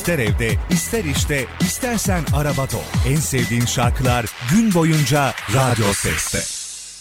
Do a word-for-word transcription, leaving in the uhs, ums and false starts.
İster evde, ister işte, istersen arabada ol. En sevdiğin şarkılar gün boyunca Radyo Ses'te.